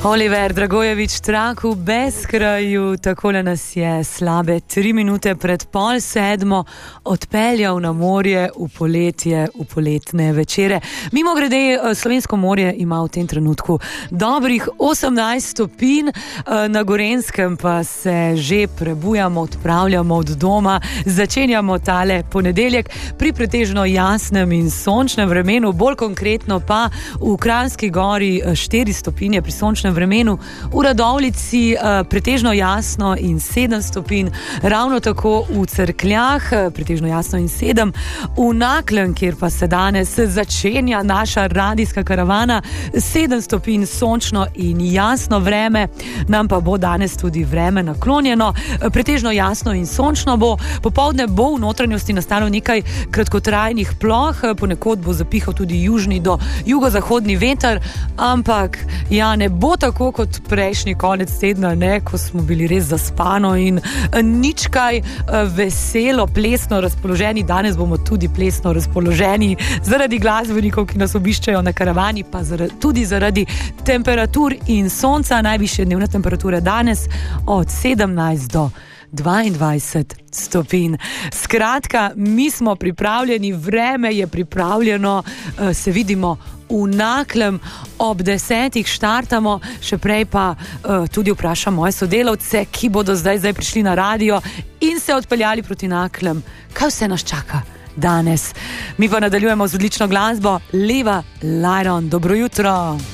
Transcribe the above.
Oliver Dragojevič Trak v Beskraju, takole nas je slabe 3 minute pred 6:30 odpeljal na morje v poletje, v poletne večere. Mimogrede, slovensko morje ima v tem trenutku dobrih 18 stopinj, na Gorenjskem pa se že prebujamo, odpravljamo od doma, začenjamo tale ponedeljek pri pretežno jasnem in sončnem vremenu, bolj konkretno pa v Kranjski Gori 4 stopinje pri sončnem vremenu, v Radovljici pretežno jasno in 7 stopinj, ravno tako v Cerkljah pretežno jasno in 7, v Naklem, kjer pa se danes začenja naša radijska karavana, 7 stopinj, sončno in jasno vreme, nam pa bo danes tudi vreme naklonjeno, pretežno jasno in sončno bo, popoldne bo v notranjosti nastalo nekaj kratkotrajnih ploh, ponekod bo zapihal tudi južni do jugozahodni veter, ampak ja, ne bo tako kot prejšnji konec tedna, ne, ko smo bili res zaspano in nič kaj veselo, plesno razpoloženi. Danes bomo tudi plesno razpoloženi zaradi glasbenikov, ki nas obiščajo na karavani, pa tudi zaradi temperatur in sonca. Najvišje dnevne temperature danes od 17 do 22 stopinj. Skratka, mi smo pripravljeni, vreme je pripravljeno, se vidimo v Naklem ob 10. štartamo, še prej pa tudi vprašam moje sodelavce, ki bodo zdaj prišli na radio in se odpeljali proti Naklem. Kaj vse nas čaka danes? Mi pa nadaljujemo z odlično glasbo. Leva Light On, dobro jutro.